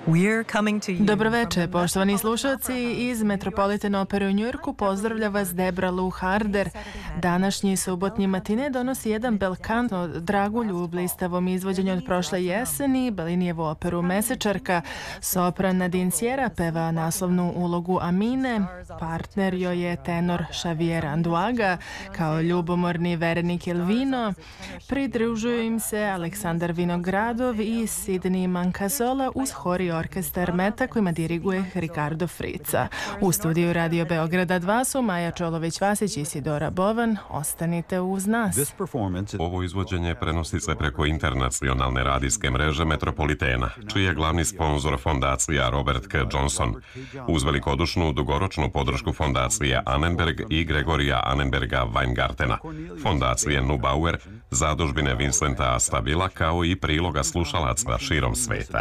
Dobroveče, poštovani slušalci. Iz Metropolitan Opere u Njujorku pozdravlja vas Debra Lou Harder. Današnji subotnji matine donosi jedan belkanto dragulju u blistavom izvođenju od prošle jeseni, Bellinijevu operu Mesečarka. Sopran Nadine Sierra peva naslovnu ulogu Amine, partner joj je tenor Xavier Anduaga, kao ljubomorni verenik Elvino. Pridružuju im se Aleksandar Vinogradov i Sidney Mancasola uz hor i orkestar Meta kojima diriguje Ricardo Frica. U studiju Radio Beograda 2 su Maja Čolović-Vasić i Isidora Bovan. Ostanite uz nas. Ovo izvođenje prenosi se preko internacionalne radijske mreže Metropolitena, čiji je glavni sponzor fondacija Robert K. Johnson, uz velikodušnu dugoročnu podršku fondacije Annenberg i Gregorija Annenberga Weingartena, fondacije Neubauer, zadužbine Vincenta Stabila, kao i priloga slušalaca širom sveta.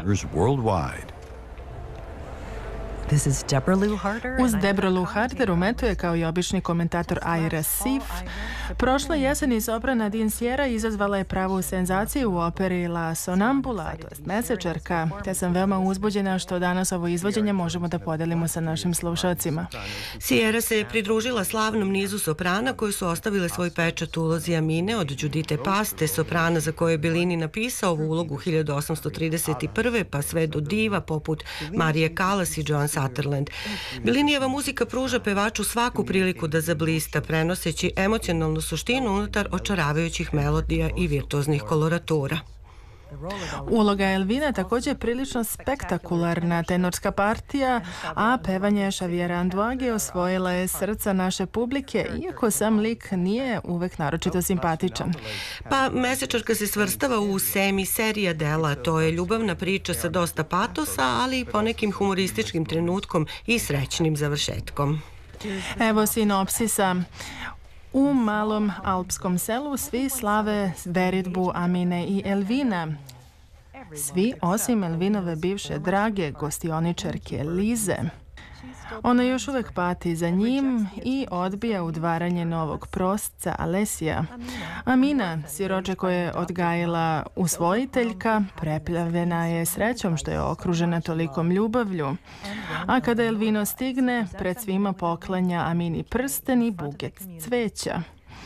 Uz Debra Lou Harder u metu je kao i obični komentator Ira Sif. Prošle jeseni sopran Nadine Sierra izazvala je pravu senzaciju u operi La Sonambula, to jest Mesečarka, te sam veoma uzbuđena što danas ovo izvođenje možemo da podelimo sa našim slušalcima. Sierra se je pridružila slavnom nizu soprana koji su ostavile svoj pečat u ulozi Amine, od Giuditte Paste, soprana za koju je Bellini napisao ovu ulogu 1831. pa sve do diva poput Marije Callas i Joan Sutherland. Bellinijeva muzika pruža pevaču svaku priliku da zablista, prenoseći emocionalnu suštinu unutar očaravajućih melodija i virtuoznih koloratura. Uloga Elvina je također prilično spektakularna tenorska partija, a pevanje Xaviera Anduage osvojila je srca naše publike, iako sam lik nije uvek naročito simpatičan. Pa Mesečarka se svrstava u serija dela, to je ljubavna priča sa dosta patosa, ali i ponekim humorističkim trenutkom i srećnim završetkom. Evo sinopsisa. U malom alpskom selu svi slave veritbu Amine i Elvina. Svi osim Elvinove bivše drage gostioničarke Lize. Ona još uvek pati za njim i odbija udvaranje novog prosca Alesija. Amina, siroče koje je odgajila usvojiteljka, preplavljena je srećom što je okružena tolikom ljubavlju. A kada Elvino stigne, pred svima poklanja Amini prsten i buket cveća.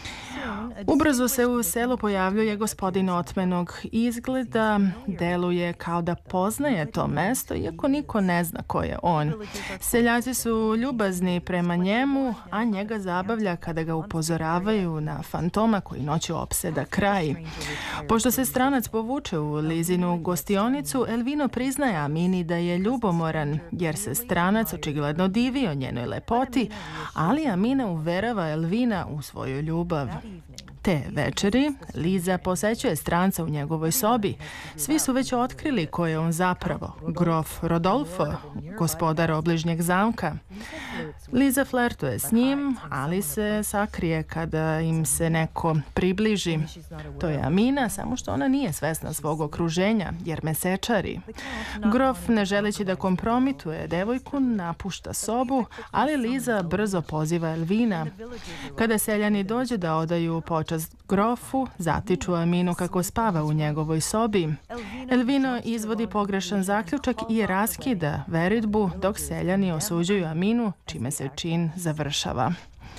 Ubrzo se u selu pojavljuje gospodin otmenog izgleda, deluje kao da poznaje to mesto, iako niko ne zna ko je on. Seljaci su ljubazni prema njemu, a njega zabavlja kada ga upozoravaju na fantoma koji noću opseda kraj. Pošto se stranac povuče u Lizinu gostionicu, Elvino priznaje Amini da je ljubomoran, jer se stranac očigledno divio njenoj lepoti, ali Amina uverava Elvina u svoju ljubav. Te večeri Liza posećuje stranca u njegovoj sobi. Svi su već otkrili ko je on zapravo, grof Rodolfo, gospodar obližnjeg zamka. Liza flertuje s njim, ali se sakrije kada im se neko približi. To je Amina, samo što ona nije svesna svog okruženja, jer mesečari. Grof, ne želeći da kompromituje devojku, napušta sobu, ali Liza brzo poziva Elvina. Kada seljani dođe da odaju počast grofu, zatiču Aminu kako spava u njegovoj sobi. Elvino izvodi pogrešan zaključak i raskida veritbu, dok seljani osuđuju Aminu, čime se čin završava.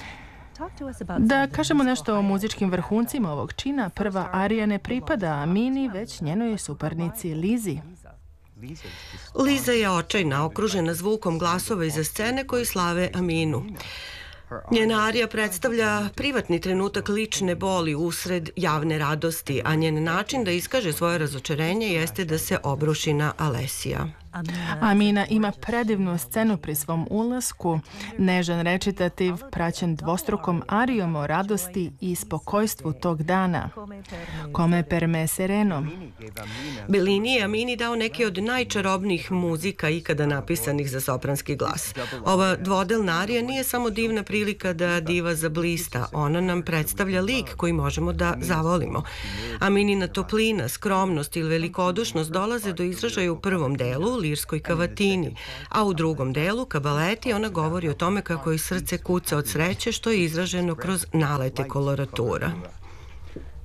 Da kažemo nešto o muzičkim vrhuncima ovog čina, prva arija ne pripada Amini, već njenoj suparnici Lizi. Liza je očajna, okružena zvukom glasova iza scene koji slave Aminu. Njena arija predstavlja privatni trenutak lične boli usred javne radosti, a njen način da iskaže svoje razočarenje jeste da se obruši na Alesija. Amina ima predivnu scenu pri svom ulasku, nežan recitativ praćen dvostrukom arijom o radosti i spokojstvu tog dana. Come per me sereno. Bellini je Amini dao neke od najčarobnijih muzika ikada napisanih za sopranski glas. Ova dvodelna arija nije samo divna prilika da diva zablista, ona nam predstavlja lik koji možemo da zavolimo. Aminina toplina, skromnost ili velikodušnost dolaze do izražaja u prvom delu, lirskoj kavatini, a u drugom delu, kabaleti, ona govori o tome kako joj srce kuca od sreće, što je izraženo kroz nalete koloratura.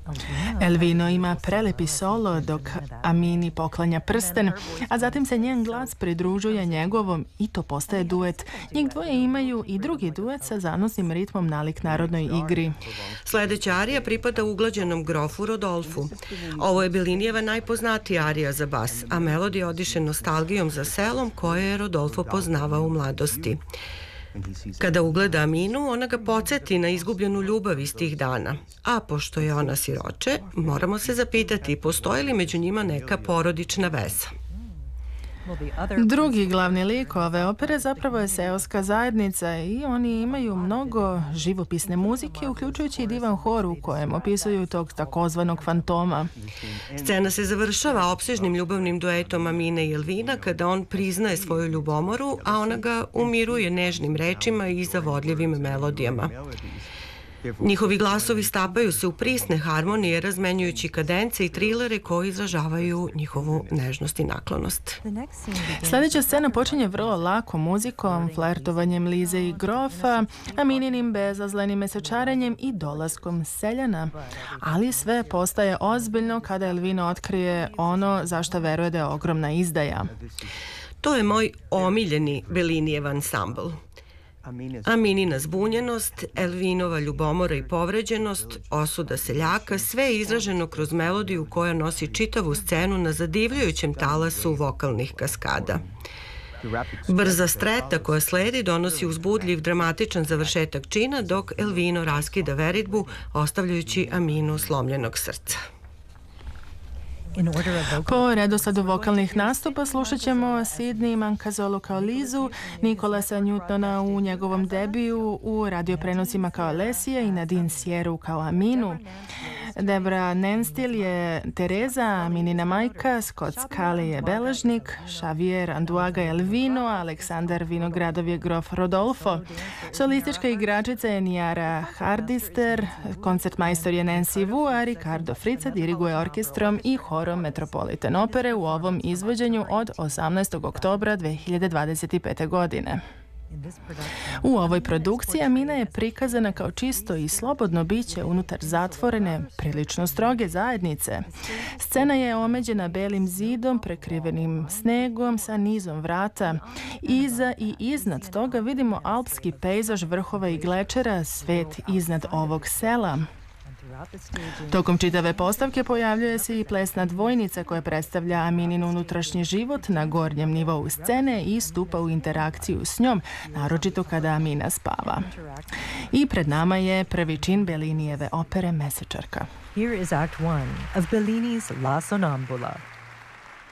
Elvino ima prelepi solo dok Amini poklanja prsten, a zatim se njen glas pridružuje njegovom i to postaje duet. Njih dvoje imaju i drugi duet sa zanosnim ritmom nalik narodnoj igri. Sledeća arija pripada uglađenom grofu Rodolfu. Ovo je Bellinijeva najpoznatija arija za bas, a melodija odiše nostalgijom za selom koje je Rodolfo poznavao u mladosti. Kada ugleda Aminu, ona ga podsjeti na izgubljenu ljubav iz tih dana. A pošto je ona siroče, moramo se zapitati postoji li među njima neka porodična veza. Drugi glavni lik ove opere zapravo je seoska zajednica i oni imaju mnogo živopisne muzike, uključujući i divan hor u kojem opisuju tog takozvanog fantoma. Scena se završava opsežnim ljubavnim duetom Amine i Elvina kada on priznaje svoju ljubomoru, a ona ga umiruje nežnim rečima i zavodljivim melodijama. Njihovi glasovi stapaju se u prisne harmonije, razmenjujući kadence i trilere koji izražavaju njihovu nežnost i naklonost. Sljedeća scena počinje vrlo lako muzikom, flertovanjem Lize i grofa, Amininim bezazlenim mesečarenjem i dolaskom seljana. Ali sve postaje ozbiljno kada Elvino otkrije ono za što veruje da je ogromna izdaja. To je moj omiljeni Bellinijev ansambl. Aminina zbunjenost, Elvinova ljubomora i povređenost, osuda seljaka, sve je izraženo kroz melodiju koja nosi čitavu scenu na zadivljujućem talasu vokalnih kaskada. Brza streta koja sledi donosi uzbudljiv, dramatičan završetak čina, dok Elvino raskida veritbu, ostavljajući Aminu slomljenog srca. Po redosledu vokalnih nastupa slušat ćemo Sidney Mancazolu kao Lizu, Nikolasa Newtona u njegovom debiju u radioprenosima kao Alessia i Nadine Sieru kao Aminu. Debra Nenstil je Tereza, Aminina majka, Scott Scully je beležnik, Xavier Anduaga je Elvino, Aleksandar Vinogradov je grof Rodolfo. Solistička igračica je Niara Hardister, koncertmajstor je Nancy Wu, a Ricardo Frica diriguje orkestrom i horom Metropolitan opere u ovom izvođenju od 18. oktobra 2025. godine. U ovoj produkciji Amina je prikazana kao čisto i slobodno biće unutar zatvorene, prilično stroge zajednice. Scena je omeđena belim zidom, prekrivenim snegom sa nizom vrata. Iza i iznad toga vidimo alpski pejzaž vrhova i glečera, svet iznad ovog sela. Tokom čitave postavke pojavljuje se i plesna dvojnica koja predstavlja Aminin unutrašnji život na gornjem nivou scene i stupa u interakciju s njom, naročito kada Amina spava. I pred nama je prvi čin Bellinijeve opere Mesečarka. Here is Act 1 of Bellini's La Sonnambula.